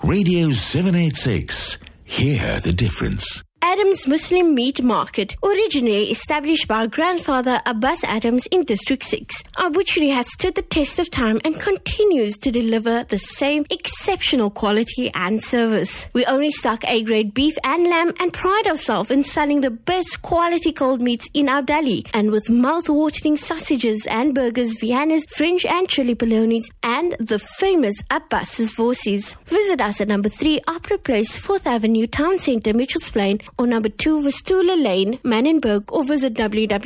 Radio 786. Hear the difference. Adams Muslim Meat Market, originally established by our grandfather Abbas Adams in District 6. Our butchery has stood the test of time and continues to deliver the same exceptional quality and service. We only stock A-grade beef and lamb and pride ourselves in selling the best quality cold meats in our deli. And with mouth-watering sausages and burgers, Viennas, French and chili polonies, and the famous Abbas's Vorsies. Visit us at number 3 Opera Place, 4th Avenue, Town Centre, Mitchells Plain, or number 2 Vistula Lane, Manenberg, or visit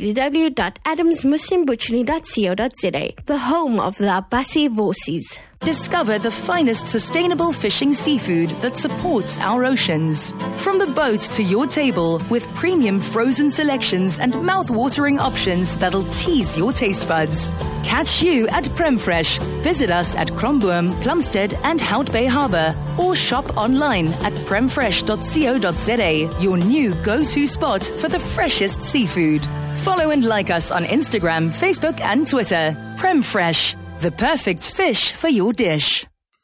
www.adamsmuslimbutchery.co.za, the home of the Abbasi Vorsies. Discover the finest sustainable fishing seafood that supports our oceans. From the boat to your table, with premium frozen selections and mouth-watering options that'll tease your taste buds. Catch you at Premfresh. Visit us at Kromboom, Plumstead and Hout Bay Harbour, or shop online at premfresh.co.za, your new go-to spot for the freshest seafood. Follow and like us on Instagram, Facebook and Twitter. Premfresh, the perfect fish for your dish.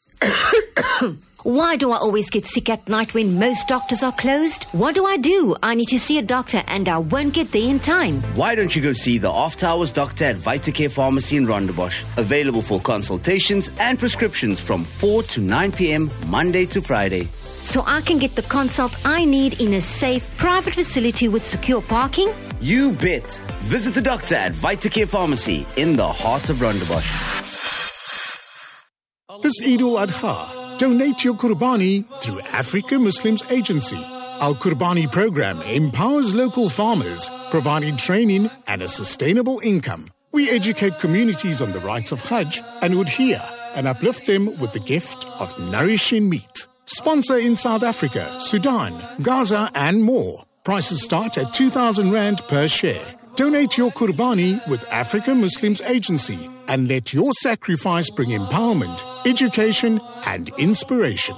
Why do I always get sick at night when most doctors are closed? What do? I need to see a doctor and I won't get there in time. Why don't you go see the After Hours doctor at Vitacare Pharmacy in Rondebosch? Available for consultations and prescriptions from 4 to 9 p.m. Monday to Friday. So I can get the consult I need in a safe, private facility with secure parking? You bet. Visit the doctor at Vitacare Pharmacy in the heart of Rondebosch. This Eid al-Adha, donate your Qurbani through Africa Muslims Agency. Our Qurbani program empowers local farmers, providing training and a sustainable income. We educate communities on the rights of Hajj and Udhiyah and uplift them with the gift of nourishing meat. Sponsor in South Africa, Sudan, Gaza and more. Prices start at 2,000 Rand per share. Donate your Qurbani with Africa Muslims Agency and let your sacrifice bring empowerment, education and inspiration.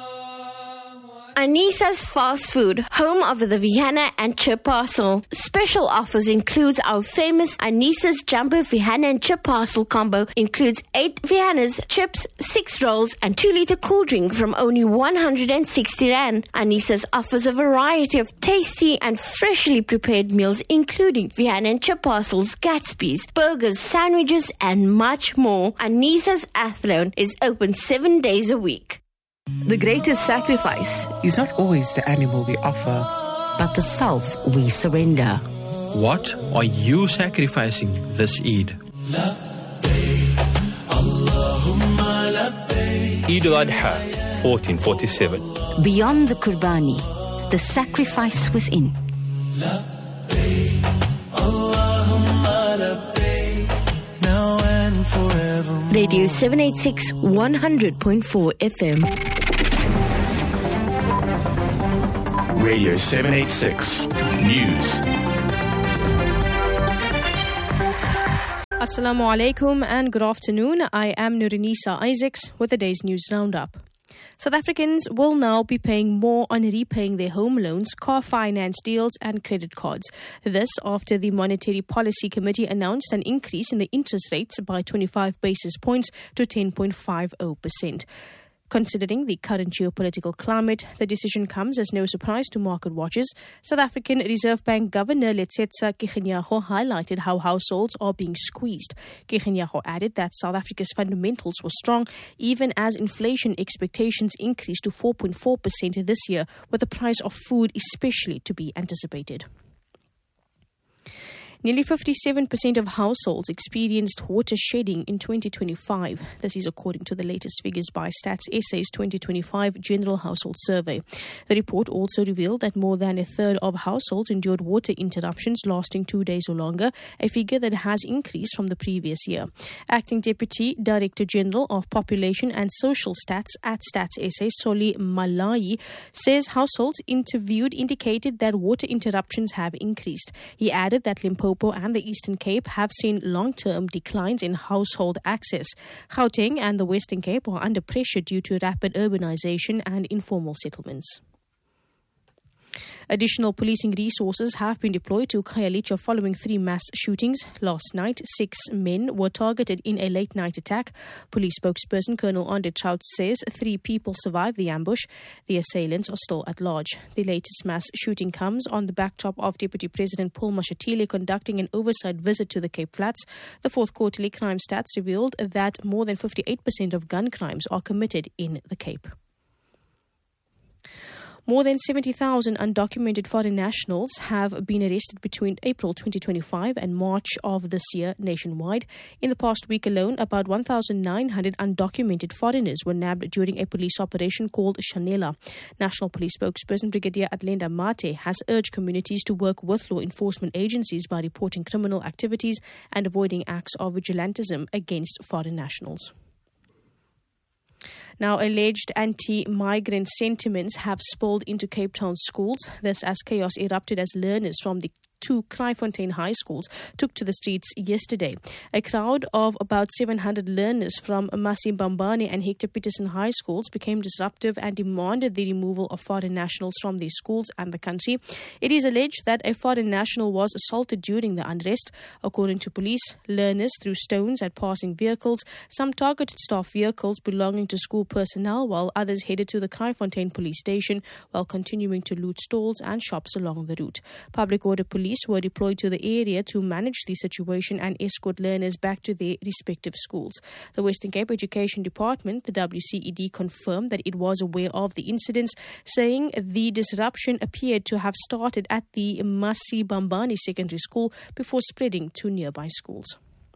Anisa's Fast Food, home of the Vienna and chip parcel. Special offers includes our famous Anisa's Jumbo Vienna and chip parcel combo. Includes 8 Viennas, chips, 6 rolls and 2-liter cool drink from only 160 Rand. Anisa's offers a variety of tasty and freshly prepared meals including Vienna and chip parcels, Gatsby's, burgers, sandwiches and much more. Anisa's Athlone is open 7 days a week. The greatest sacrifice is not always the animal we offer, but the self we surrender. What are you sacrificing this Eid? Eid al-Adha, 1447. Beyond the Qurbani, the sacrifice within. Radio 786 100.4 FM. Radio 786 News. Assalamu alaikum and good afternoon. I am Nurinisa Isaacs with the day's news roundup. South Africans will now be paying more on repaying their home loans, car finance deals and credit cards. This after the Monetary Policy Committee announced an increase in the interest rates by 25 basis points to 10.50%. Considering the current geopolitical climate, the decision comes as no surprise to market watchers. South African Reserve Bank Governor Letsetsa Kganyego highlighted how households are being squeezed. Kganyego added that South Africa's fundamentals were strong, even as inflation expectations increased to 4.4% this year, with the price of food especially to be anticipated. Nearly 57% of households experienced water shedding in 2025. This is according to the latest figures by Stats SA's 2025 General Household Survey. The report also revealed that more than a third of households endured water interruptions lasting 2 days or longer, a figure that has increased from the previous year. Acting Deputy Director General of Population and Social Stats at Stats SA, Soli Malayi, says households interviewed indicated that water interruptions have increased. He added that Limpopo and the Eastern Cape have seen long-term declines in household access. Gauteng and the Western Cape are under pressure due to rapid urbanization and informal settlements. Additional policing resources have been deployed to Khayelitsha following 3 mass shootings. Last night, 6 men were targeted in a late-night attack. Police spokesperson Colonel Andre Trout says 3 people survived the ambush. The assailants are still at large. The latest mass shooting comes on the backdrop of Deputy President Paul Mashatile conducting an oversight visit to the Cape Flats. The 4th quarterly crime stats revealed that more than 58% of gun crimes are committed in the Cape. More than 70,000 undocumented foreign nationals have been arrested between April 2025 and March of this year nationwide. In the past week alone, about 1,900 undocumented foreigners were nabbed during a police operation called Shanela. National Police spokesperson Brigadier Atlenda Mate has urged communities to work with law enforcement agencies by reporting criminal activities and avoiding acts of vigilantism against foreign nationals. Now, alleged anti-migrant sentiments have spilled into Cape Town schools. This as chaos erupted as learners from the 2 Kraaifontein high schools took to the streets yesterday. A crowd of about 700 learners from Masimbambane and Hector Peterson high schools became disruptive and demanded the removal of foreign nationals from their schools and the country. It is alleged that a foreign national was assaulted during the unrest. According to police, learners threw stones at passing vehicles. Some targeted staff vehicles belonging to school personnel, while others headed to the Kraaifontein police station while continuing to loot stalls and shops along the route. Public order police were deployed to the area to manage the situation and escort learners back to their respective schools. The Western Cape Education Department, the WCED, confirmed that it was aware of the incidents, saying the disruption appeared to have started at the Masimbambane Secondary School before spreading to nearby schools.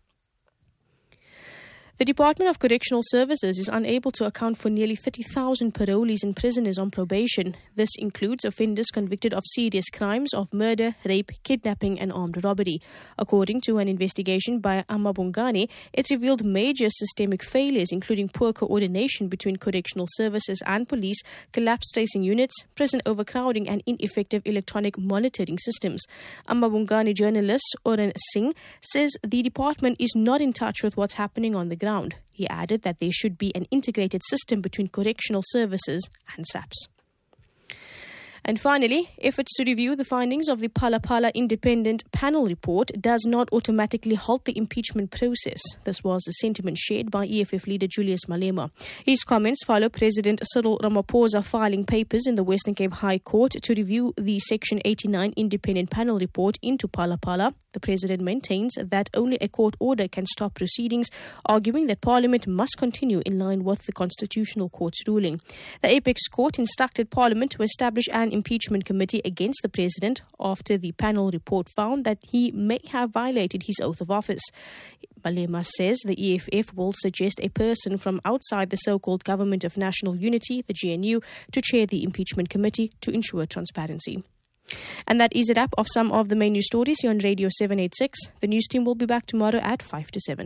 The Department of Correctional Services is unable to account for nearly 30,000 parolees and prisoners on probation. This includes offenders convicted of serious crimes of murder, rape, kidnapping and armed robbery. According to an investigation by Amabungane, it revealed major systemic failures including poor coordination between correctional services and police, collapsed tracing units, prison overcrowding and ineffective electronic monitoring systems. Amabungane journalist Oren Singh says the department is not in touch with what's happening on the ground. He added that there should be an integrated system between correctional services and SAPS. And finally, efforts to review the findings of the Phala Phala Independent Panel Report does not automatically halt the impeachment process. This was the sentiment shared by EFF leader Julius Malema. His comments follow President Cyril Ramaphosa filing papers in the Western Cape High Court to review the Section 89 Independent Panel Report into Phala Phala. The President maintains that only a court order can stop proceedings, arguing that Parliament must continue in line with the Constitutional Court's ruling. The Apex Court instructed Parliament to establish an impeachment committee against the President after the panel report found that he may have violated his oath of office. Malema says the EFF will suggest a person from outside the so-called Government of National Unity, the GNU, to chair the impeachment committee to ensure transparency. And that is a wrap of some of the main news stories here on Radio 786. The news team will be back tomorrow at 5 to 7.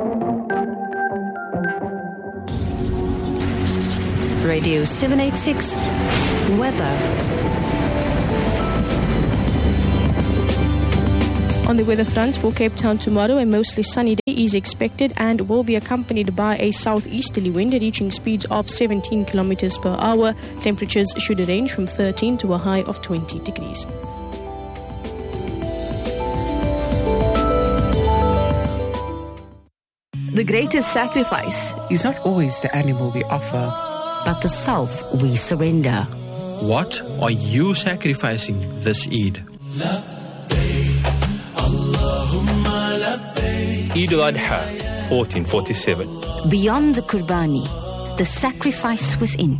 Radio 786 Weather. On the weather front for Cape Town tomorrow, a mostly sunny day is expected and will be accompanied by a southeasterly wind reaching speeds of 17 kilometers per hour. Temperatures should range from 13 to a high of 20 degrees. The greatest sacrifice is not always the animal we offer, but the self we surrender. What are you sacrificing this Eid? Eid al-Adha, 1447. Beyond the Qurbani, the sacrifice within.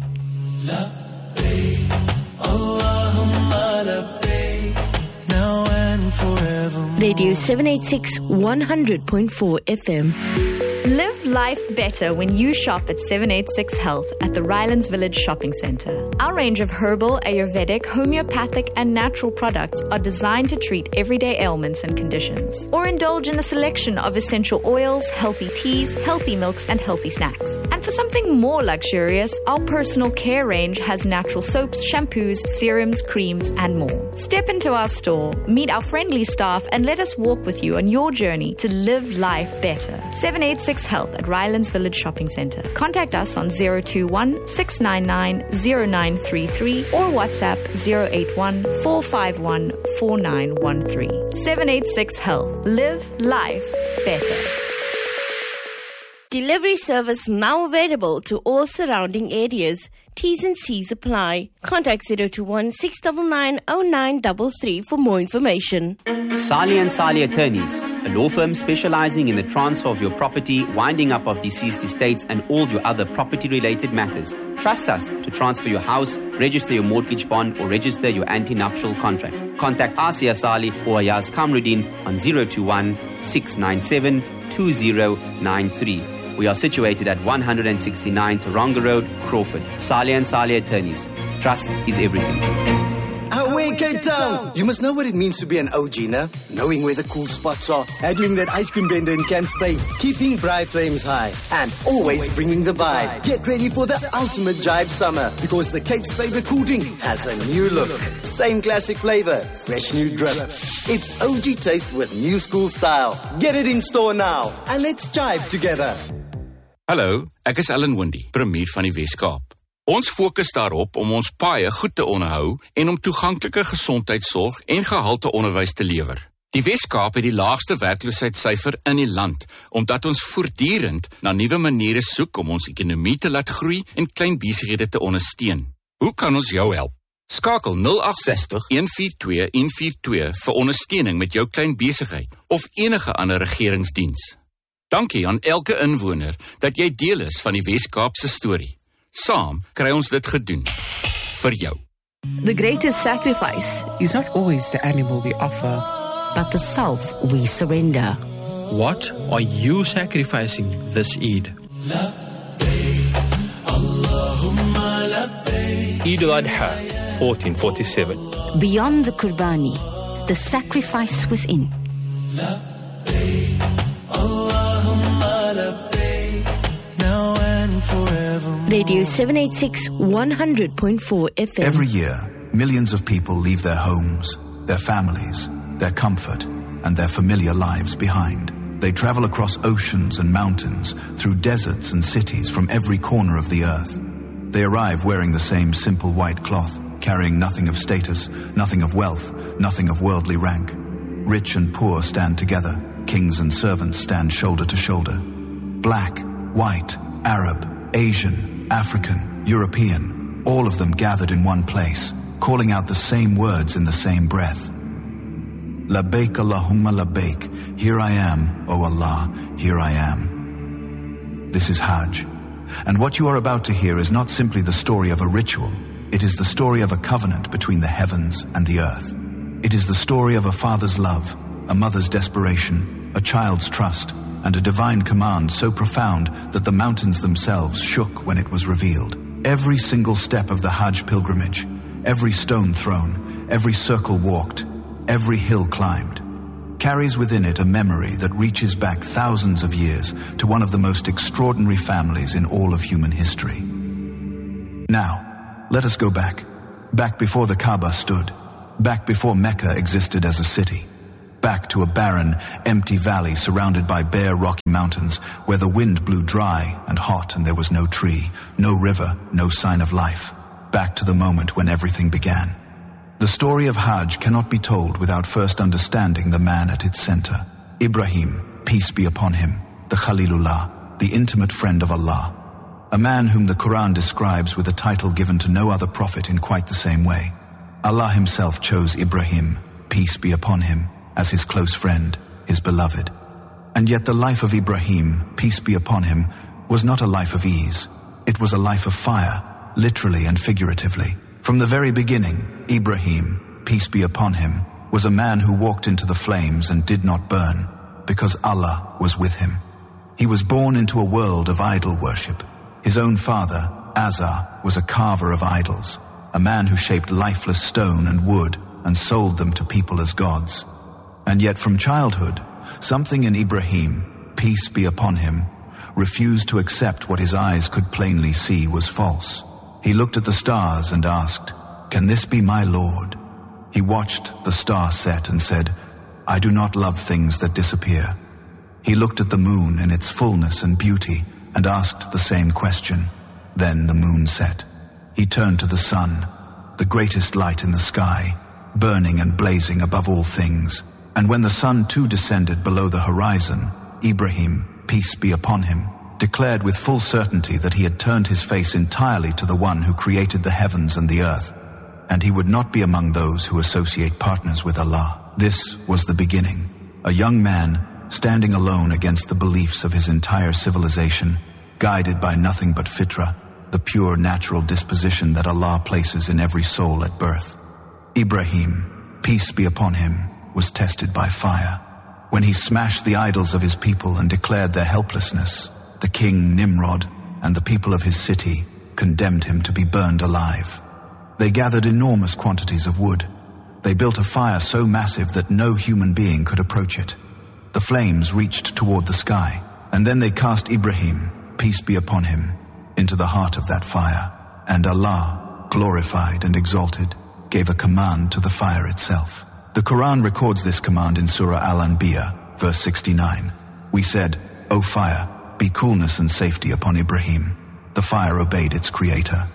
Radio 786 100.4 FM. Live life better when you shop at 786 Health at the Rylands Village Shopping Centre. Our range of herbal, Ayurvedic, homeopathic and natural products are designed to treat everyday ailments and conditions. Or indulge in a selection of essential oils, healthy teas, healthy milks and healthy snacks. And for something more luxurious, our personal care range has natural soaps, shampoos, serums, creams and more. Step into our store, meet our friendly staff and let us walk with you on your journey to live life better. 786 786 Health at Rylands Village Shopping Centre. Contact us on 021 699 0933 or WhatsApp 081 451 4913. 786 Health. Live life better. Delivery service now available to all surrounding areas. T's and C's apply. Contact 021 699 0933 for more information. Sali and Sali Attorneys, a law firm specializing in the transfer of your property, winding up of deceased estates, and all your other property-related matters. Trust us to transfer your house, register your mortgage bond, or register your anti-nuptial contract. Contact Asia Sali or Ayaz Kamruddin on 021 697 2093. We are situated at 169 Taronga Road, Crawford. Sali and Sali Attorneys. Trust is everything. Away Cape Town! You must know what it means to be an OG, no? Knowing where the cool spots are, handling that ice cream vendor in Camps Bay, keeping bright flames high, and always bringing the vibe. Get ready for the ultimate jive summer, because the Cape's favorite cool drink has a new look. Same classic flavor, fresh new drip. It's OG taste with new school style. Get it in store now, and let's jive together. Hallo, ek is Ellen Windy, premier van die Weskaap. Ons fokus daarop om ons paaie goed te onderhou en om toeganklike gesondheidsorg en gehalte onderwys te lewer. Die Weskaap het die laagste werkloosheidssyfer in die land, omdat ons voortdurend na nuwe maniere soek om ons ekonomie te laat groei en klein besighede te ondersteun. Hoe kan ons jou help? Skakel 0860 142 142 vir ondersteuning met jou klein besigheid of enige ander regeringsdiens. Dankie aan elke inwoner dat jy deel is van die Weskaapse storie. Saam kry ons dit gedoen. Vir jou. The greatest sacrifice is not always the animal we offer, but the self we surrender. What are you sacrificing this Eid? Eid al-Adha, 1447. Beyond the Qurbani, the sacrifice within. Radio 786 100.4 FM. Every year, millions of people leave their homes, their families, their comfort, and their familiar lives behind. They travel across oceans and mountains, through deserts and cities from every corner of the earth. They arrive wearing the same simple white cloth, carrying nothing of status, nothing of wealth, nothing of worldly rank. Rich and poor stand together. Kings and servants stand shoulder to shoulder. Black, white, Arab, Asian, African, European, all of them gathered in one place, calling out the same words in the same breath. Labbaik Allahumma labbaik, here I am, O Allah, here I am. This is Hajj. And what you are about to hear is not simply the story of a ritual. It is the story of a covenant between the heavens and the earth. It is the story of a father's love, a mother's desperation, a child's trust, and a divine command so profound that the mountains themselves shook when it was revealed. Every single step of the Hajj pilgrimage, every stone thrown, every circle walked, every hill climbed, carries within it a memory that reaches back thousands of years to one of the most extraordinary families in all of human history. Now, let us go back before the Kaaba stood, back before Mecca existed as a city, back to a barren, empty valley surrounded by bare rocky mountains where the wind blew dry and hot and there was no tree, no river, no sign of life. Back to the moment when everything began. The story of Hajj cannot be told without first understanding the man at its center. Ibrahim, peace be upon him, the Khalilullah, the intimate friend of Allah. A man whom the Quran describes with a title given to no other prophet in quite the same way. Allah himself chose Ibrahim, peace be upon him, as his close friend, his beloved. And yet the life of Ibrahim, peace be upon him, was not a life of ease. It was a life of fire, literally and figuratively. From the very beginning, Ibrahim, peace be upon him, was a man who walked into the flames and did not burn, because Allah was with him. He was born into a world of idol worship. His own father, Azar, was a carver of idols, a man who shaped lifeless stone and wood and sold them to people as gods. And yet from childhood, something in Ibrahim, peace be upon him, refused to accept what his eyes could plainly see was false. He looked at the stars and asked, "Can this be my Lord?" He watched the star set and said, "I do not love things that disappear." He looked at the moon in its fullness and beauty and asked the same question. Then the moon set. He turned to the sun, the greatest light in the sky, burning and blazing above all things. And when the sun too descended below the horizon, Ibrahim, peace be upon him, declared with full certainty that he had turned his face entirely to the one who created the heavens and the earth, and he would not be among those who associate partners with Allah. This was the beginning. A young man standing alone against the beliefs of his entire civilization, guided by nothing but fitra, the pure natural disposition that Allah places in every soul at birth. Ibrahim, peace be upon him, was tested by fire. When he smashed the idols of his people and declared their helplessness, the king Nimrod and the people of his city condemned him to be burned alive. They gathered enormous quantities of wood. They built a fire so massive that no human being could approach it. The flames reached toward the sky, and then they cast Ibrahim, peace be upon him, into the heart of that fire. And Allah, glorified and exalted, gave a command to the fire itself. The Quran records this command in Surah Al-Anbiya, verse 69. We said, O fire, be coolness and safety upon Ibrahim. The fire obeyed its creator.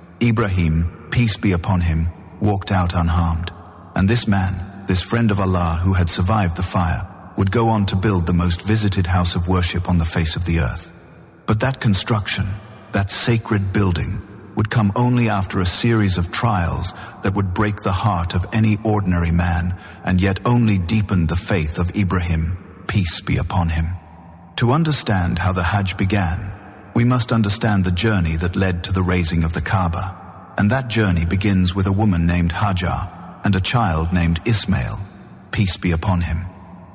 Ibrahim, peace be upon him, walked out unharmed. And this man, this friend of Allah who had survived the fire, would go on to build the most visited house of worship on the face of the earth. But that construction, that sacred building, would come only after a series of trials that would break the heart of any ordinary man, and yet only deepen the faith of Ibrahim, peace be upon him. To understand how the Hajj began, we must understand the journey that led to the raising of the Kaaba. And that journey begins with a woman named Hajar and a child named Ismail, peace be upon him.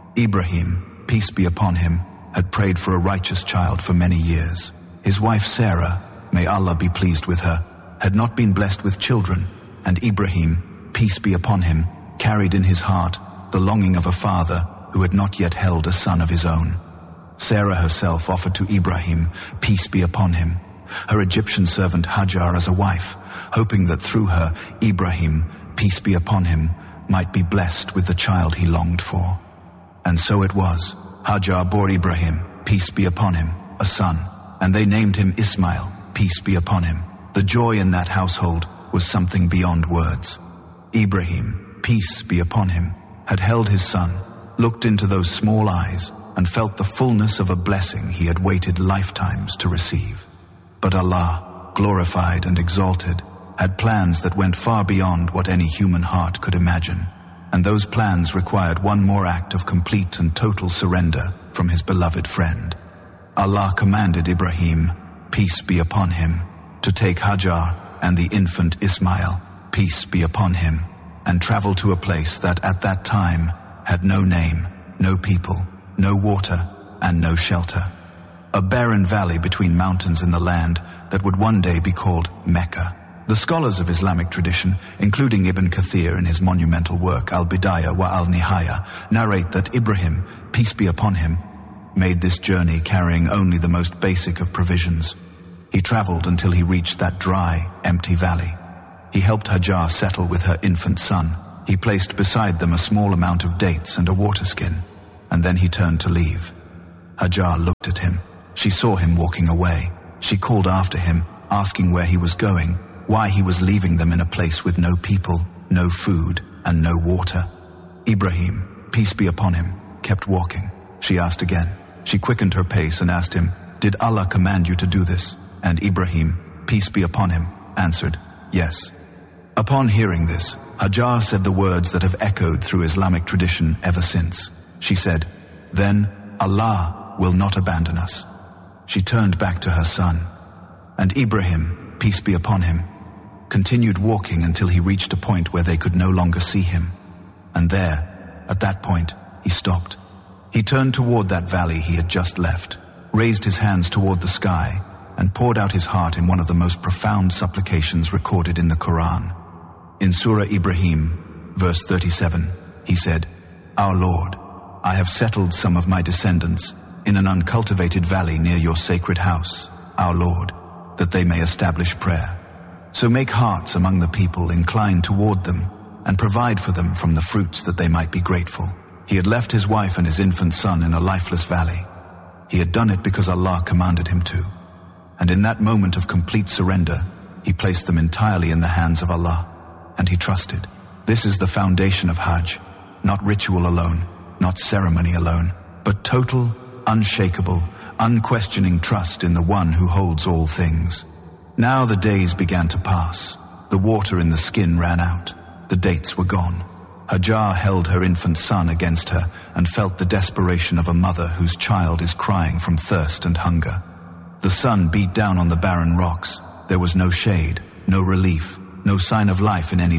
Ibrahim, peace be upon him, had prayed for a righteous child for many years. His wife Sarah, may Allah be pleased with her, had not been blessed with children, and Ibrahim, peace be upon him, carried in his heart the longing of a father who had not yet held a son of his own. Sarah herself offered to Ibrahim, peace be upon him, her Egyptian servant Hajar as a wife, hoping that through her, Ibrahim, peace be upon him, might be blessed with the child he longed for. And so it was. Hajar bore Ibrahim, peace be upon him, a son, and they named him Ismail, peace be upon him. The joy in that household was something beyond words. Ibrahim, peace be upon him, had held his son, looked into those small eyes, and felt the fullness of a blessing he had waited lifetimes to receive. But Allah, glorified and exalted, had plans that went far beyond what any human heart could imagine, and those plans required one more act of complete and total surrender from his beloved friend. Allah commanded Ibrahim, peace be upon him, to take Hajar and the infant Ismail, peace be upon him, and travel to a place that at that time had no name, no people, no water, and no shelter. A barren valley between mountains in the land that would one day be called Mecca. The scholars of Islamic tradition, including Ibn Kathir in his monumental work Al-Bidayah wa Al-Nihaya, narrate that Ibrahim, peace be upon him, made this journey carrying only the most basic of provisions. He traveled until he reached that dry, empty valley. He helped Hajar settle with her infant son. He placed beside them a small amount of dates and a water skin, and then he turned to leave. Hajar looked at him. She saw him walking away. She called after him, asking where he was going, why he was leaving them in a place with no people, no food, and no water. Ibrahim, peace be upon him, kept walking. She asked again. She quickened her pace and asked him, did Allah command you to do this? And Ibrahim, peace be upon him, answered, yes. Upon hearing this, Hajar said the words that have echoed through Islamic tradition ever since. She said, then Allah will not abandon us. She turned back to her son. And Ibrahim, peace be upon him, continued walking until he reached a point where they could no longer see him. And there, at that point, he stopped. He turned toward that valley he had just left, raised his hands toward the sky, and poured out his heart in one of the most profound supplications recorded in the Quran. In Surah Ibrahim, verse 37, he said, Our Lord, I have settled some of my descendants in an uncultivated valley near your sacred house, our Lord, that they may establish prayer. So make hearts among the people inclined toward them, and provide for them from the fruits that they might be grateful. He had left his wife and his infant son in a lifeless valley. He had done it because Allah commanded him to. And in that moment of complete surrender, he placed them entirely in the hands of Allah, and he trusted. This is the foundation of Hajj, not ritual alone, not ceremony alone, but total, unshakable, unquestioning trust in the one who holds all things. Now the days began to pass. The water in the skin ran out. The dates were gone. Hajar held her infant son against her and felt the desperation of a mother whose child is crying from thirst and hunger. The sun beat down on the barren rocks. There was no shade, no relief, no sign of life in any